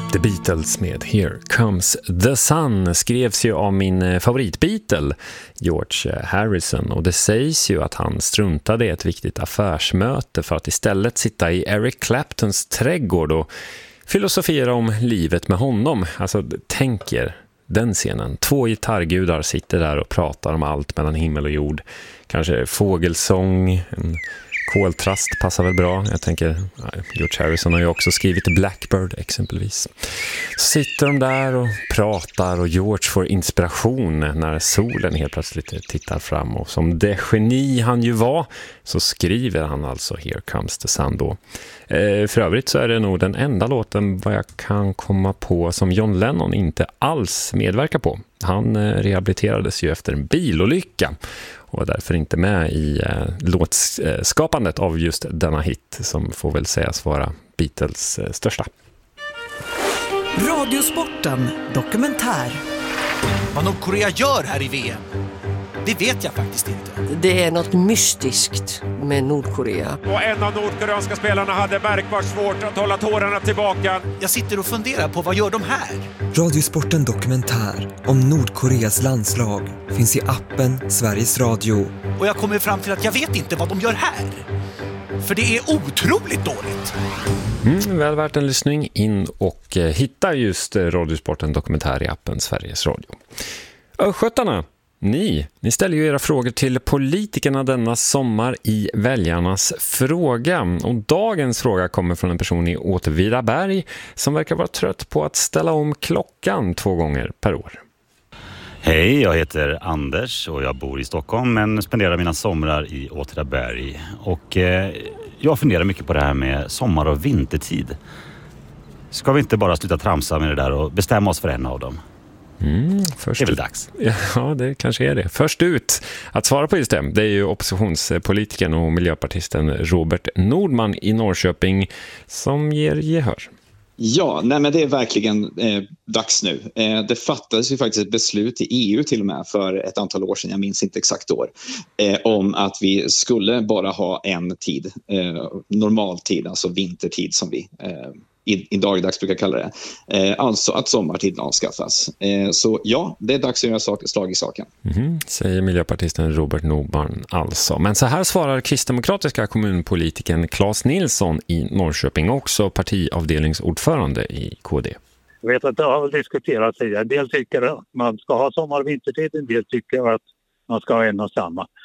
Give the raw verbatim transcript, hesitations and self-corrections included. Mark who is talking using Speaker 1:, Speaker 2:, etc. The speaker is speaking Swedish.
Speaker 1: The Beatles med Here Comes the Sun skrevs ju av min favoritbeatle George Harrison, och det sägs ju att han struntade i ett viktigt affärsmöte för att istället sitta i Eric Claptons trädgård och filosofera om livet med honom. Alltså tänk er den scenen. Två gitarrgudar sitter där och pratar om allt mellan himmel och jord. Kanske fågelsång, en koltrast passar väl bra. Jag tänker, George Harrison har ju också skrivit Blackbird exempelvis. Så sitter de där och pratar och George får inspiration när solen helt plötsligt tittar fram. Och som det geni han ju var så skriver han alltså Here Comes the Sun då. Eh, för övrigt så är det nog den enda låten vad jag kan komma på som John Lennon inte alls medverkar på. Han eh, rehabiliterades ju efter en bilolycka och var därför inte med i eh, låtskapandet av just denna hit som får väl sägas vara Beatles eh, största.
Speaker 2: Radiosporten dokumentär.
Speaker 3: Vad Nordkorea gör här i V M, det vet jag faktiskt inte.
Speaker 4: Det är något mystiskt med Nordkorea.
Speaker 5: Och en av nordkoreanska spelarna hade märkbart svårt att hålla tårarna tillbaka.
Speaker 3: Jag sitter och funderar på vad gör de här?
Speaker 6: Radiosporten dokumentär om Nordkoreas landslag finns i appen Sveriges Radio.
Speaker 3: Och jag kommer fram till att jag vet inte vad de gör här. För det är otroligt dåligt.
Speaker 1: Mm, väl värt en lyssning in och eh, hitta just eh, Radiosporten dokumentär i appen Sveriges Radio. Östgötarna, ni, ni ställer ju era frågor till politikerna denna sommar i väljarnas fråga. Och dagens fråga kommer från en person i Åtvidaberg som verkar vara trött på att ställa om klockan två gånger per år.
Speaker 7: Hej, jag heter Anders och jag bor i Stockholm men spenderar mina somrar i Åtvidaberg. Och eh, jag funderar mycket på det här med sommar- och vintertid. Ska vi inte bara sluta tramsa med det där och bestämma oss för en av dem?
Speaker 1: Mm, först
Speaker 7: det är väl dags.
Speaker 1: Ja, det kanske är det. Först ut att svara på just det, det är ju oppositionspolitikern och miljöpartisten Robert Nordman i Norrköping som ger gehör.
Speaker 8: Ja, nej men det är verkligen eh, dags nu. Eh, det fattades ju faktiskt ett beslut i E U till och med för ett antal år sedan, jag minns inte exakt år, eh, om att vi skulle bara ha en tid, eh, normal tid, alltså vintertid som vi eh, i, i dagligdags brukar kalla det. Eh, alltså att sommartiden avskaffas. Eh, så ja, det är dags att göra sak, slag i saken.
Speaker 1: Mm, säger miljöpartisten Robert Nordman alltså. Men så här svarar kristdemokratiska kommunpolitiken Claes Nilsson i Norrköping, också partiavdelningsordförande i K D.
Speaker 9: Jag vet att det har diskuterats tidigare. En del tycker att man ska ha sommar- och vintertid, en del tycker att man ska ha en och samma.